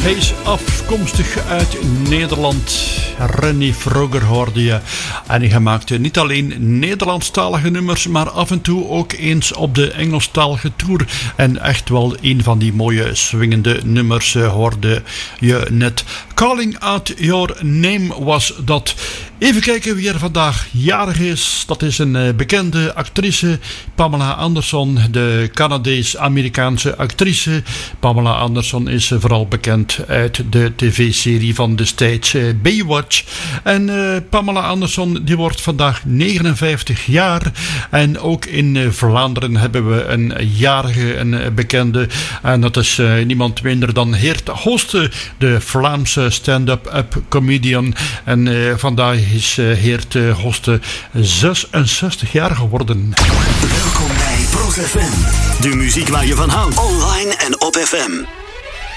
Hij is afkomstig uit Nederland. Rennie Vroger hoorde je. En hij maakte niet alleen Nederlandstalige nummers, maar af en toe ook eens op de Engelstalige tour. En echt wel een van die mooie swingende nummers hoorde je net. Calling Out Your Name was dat. Even kijken wie er vandaag jarig is. Dat is een bekende actrice, Pamela Anderson, de Canadees-Amerikaanse actrice. Pamela Anderson is vooral bekend uit de tv-serie van destijds Baywatch. En Pamela Anderson die wordt vandaag 59 jaar. En ook in Vlaanderen hebben we een jarige, een bekende. En dat is niemand minder dan Geert Hoste, de Vlaamse stand-up comedian. En vandaag is Geert Hoste 66 jaar geworden. Welkom bij ProFM. De muziek waar je van houdt. Online en op FM.